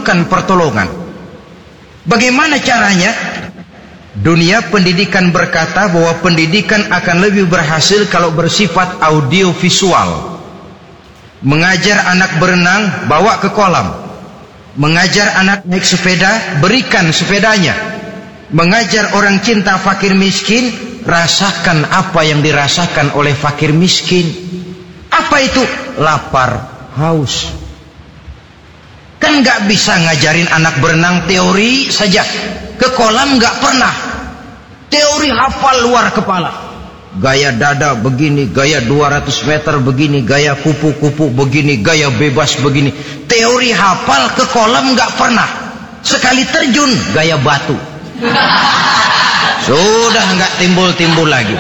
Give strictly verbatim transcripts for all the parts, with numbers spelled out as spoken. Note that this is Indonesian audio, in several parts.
memerlukan pertolongan. Bagaimana caranya? Dunia pendidikan berkata bahwa pendidikan akan lebih berhasil kalau bersifat audiovisual. Mengajar anak berenang, bawa ke kolam. Mengajar anak naik sepeda, berikan sepedanya. Mengajar orang cinta fakir miskin, rasakan apa yang dirasakan oleh fakir miskin. Apa itu? Lapar, haus. Kan gak bisa ngajarin anak berenang teori saja. Ke kolam gak pernah. Teori hafal luar kepala. Gaya dada begini, gaya dua ratus meter begini, gaya kupu-kupu begini, gaya bebas begini. Teori hafal, ke kolam gak pernah. Sekali terjun gaya batu. Sudah gak timbul-timbul lagi.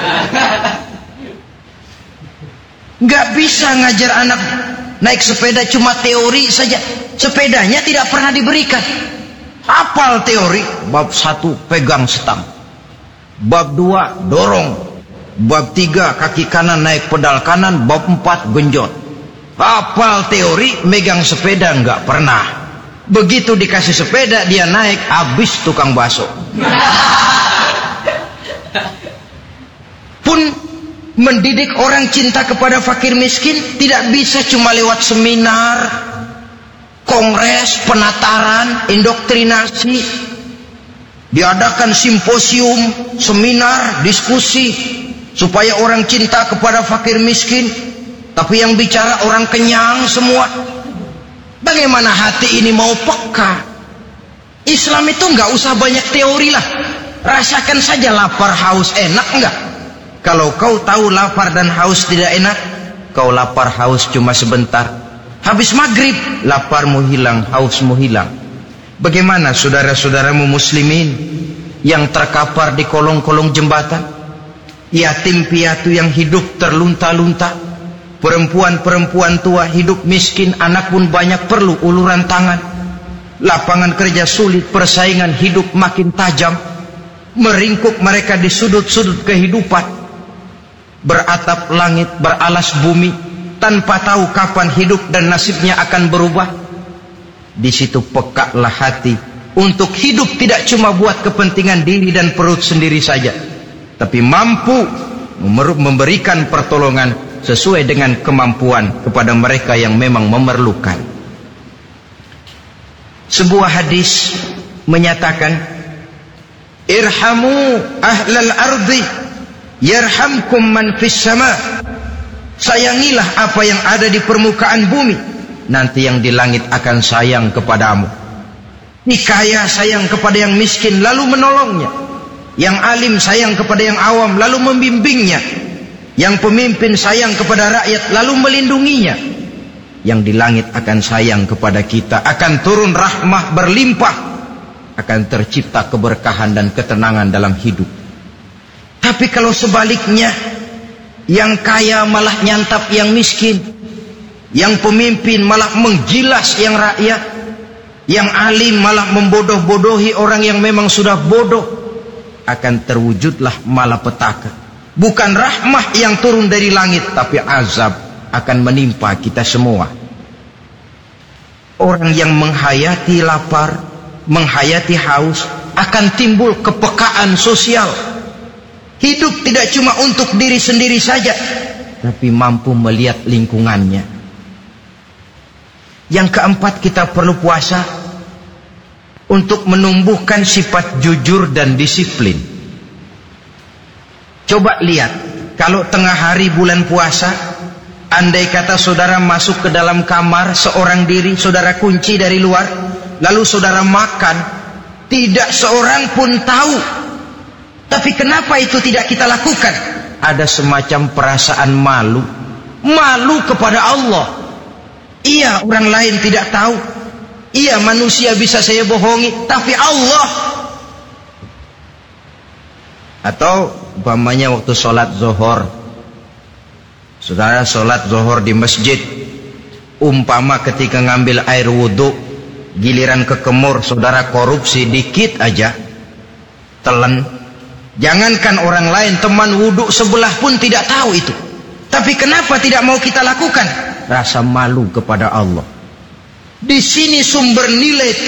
Gak bisa ngajar anak naik sepeda cuma teori saja. Sepedanya tidak pernah diberikan. Hafal teori. Bab satu pegang stang. Bab dua dorong. Bab tiga kaki kanan naik pedal kanan. Bab empat genjot. Hafal teori, megang sepeda nggak pernah. Begitu dikasih sepeda dia naik, habis tukang bakso. Pun mendidik orang cinta kepada fakir miskin tidak bisa cuma lewat seminar, kongres, penataran, indoktrinasi. Diadakan simposium, seminar, diskusi supaya orang cinta kepada fakir miskin, tapi yang bicara orang kenyang semua. Bagaimana hati ini mau peka? Islam itu nggak usah banyak teori lah. Rasakan saja lapar haus enak enggak? Kalau kau tahu lapar dan haus tidak enak, kau lapar haus cuma sebentar. Habis maghrib, laparmu hilang, hausmu hilang. Bagaimana saudara-saudaramu muslimin yang terkapar di kolong-kolong jembatan, yatim piatu yang hidup terlunta-lunta, perempuan-perempuan tua hidup miskin, anak pun banyak perlu uluran tangan, lapangan kerja sulit, persaingan hidup makin tajam, meringkuk mereka di sudut-sudut kehidupan, beratap langit, beralas bumi, tanpa tahu kapan hidup dan nasibnya akan berubah. Di situ pekalah hati untuk hidup tidak cuma buat kepentingan diri dan perut sendiri saja, tapi mampu memberikan pertolongan sesuai dengan kemampuan kepada mereka yang memang memerlukan. Sebuah hadis menyatakan, irhamu ahlal ardi yarhamkum man fis sama. Sayangilah apa yang ada di permukaan bumi, nanti yang di langit akan sayang kepadamu. Ini kaya sayang kepada yang miskin lalu menolongnya, yang alim sayang kepada yang awam lalu membimbingnya, yang pemimpin sayang kepada rakyat lalu melindunginya. Yang di langit akan sayang kepada kita, akan turun rahmah berlimpah, akan tercipta keberkahan dan ketenangan dalam hidup. Tapi kalau sebaliknya, yang kaya malah nyantap yang miskin, yang pemimpin malah menggilas yang rakyat, yang alim malah membodoh-bodohi orang yang memang sudah bodoh, akan terwujudlah malapetaka. Bukan rahmah yang turun dari langit, tapi azab akan menimpa kita semua. Orang yang menghayati lapar, menghayati haus, akan timbul kepekaan sosial. Hidup tidak cuma untuk diri sendiri saja, tapi mampu melihat lingkungannya. Yang keempat, kita perlu puasa untuk menumbuhkan sifat jujur dan disiplin. Coba lihat, kalau tengah hari bulan puasa, andai kata saudara masuk ke dalam kamar seorang diri, saudara kunci dari luar, lalu saudara makan, tidak seorang pun tahu. Tapi kenapa itu tidak kita lakukan? Ada semacam perasaan malu. Malu kepada Allah. Iya, orang lain tidak tahu. Iya, manusia bisa saya bohongi, tapi Allah. Atau umpamanya waktu sholat zuhur, saudara sholat zuhur di masjid, umpama ketika ngambil air wudhu, giliran ke kemur, saudara korupsi dikit aja, telan. Jangankan orang lain, teman wudhu sebelah pun tidak tahu itu. Tapi kenapa tidak mau kita lakukan? Rasa malu kepada Allah. Di sini sumber nilai